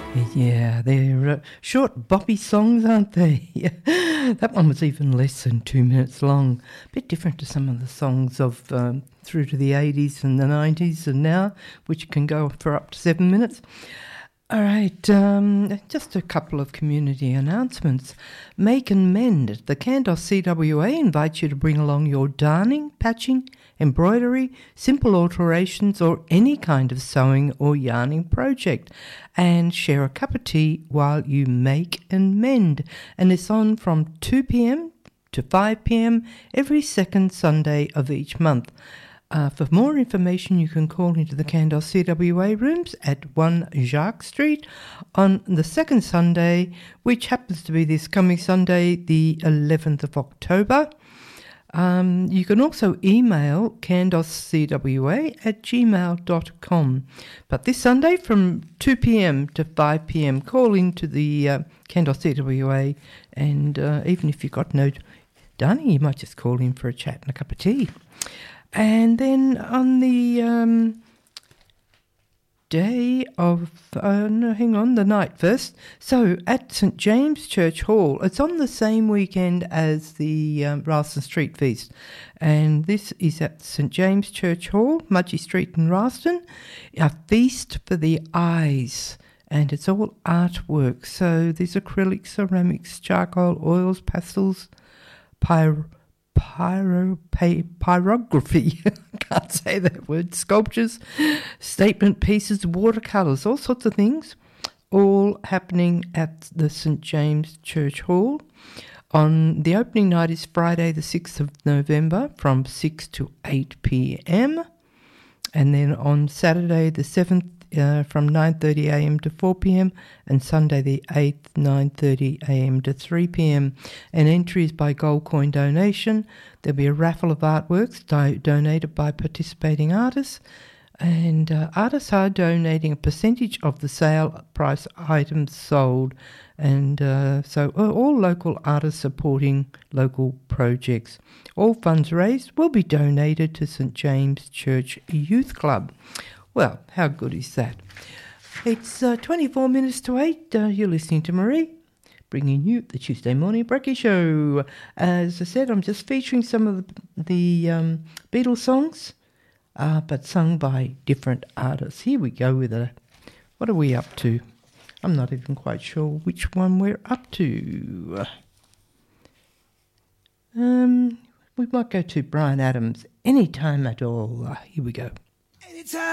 Yeah, they're short, boppy songs, aren't they? That one was even less than 2 minutes long. A bit different to some of the songs of through to the 80s and the 90s and now, which can go for up to 7 minutes. All right, just a couple of community announcements. Make and Mend. The Kandos CWA invites you to bring along your darning, patching, embroidery, simple alterations or any kind of sewing or yarning project and share a cup of tea while you make and mend. And it's on from 2 p.m. to 5 p.m. every second Sunday of each month. For more information, you can call into the Kandos CWA rooms at 1 Jacques Street on the second Sunday, which happens to be this coming Sunday, the 11th of October. You can also email kandoscwa@gmail.com. But this Sunday from 2 p.m. to 5 p.m, call into the Kandos CWA, and even if you've got no darning, you might just call in for a chat and a cup of tea. And then on the day of, the night first. So at St James Church Hall, it's on the same weekend as the Ralston Street Feast. And this is at St James Church Hall, Mudgee Street in Ralston, a feast for the eyes. And it's all artwork. So there's acrylics, ceramics, charcoal, oils, pastels, pyrography, can't say that word, sculptures, statement pieces, watercolours, all sorts of things, all happening at the St James Church Hall. On the opening night is Friday the 6th of November from 6 to 8 p.m. And then on Saturday the 7th from 9:30am to 4pm, and Sunday the 8th, 9:30am to 3pm. And entry is by gold coin donation. There'll be a raffle of artworks donated by participating artists, and artists are donating a percentage of the sale price items sold. And so all local artists supporting local projects. All funds raised will be donated to St James Church Youth Club. Well, how good is that? It's 24 minutes to 8. You're listening to Marie, bringing you the Tuesday Morning Brekkie Show. As I said, I'm just featuring some of the Beatles songs, but sung by different artists. Here we go with what are we up to? I'm not even quite sure which one we're up to. We might go to Bryan Adams, Anytime at All. Here we go. Anytime.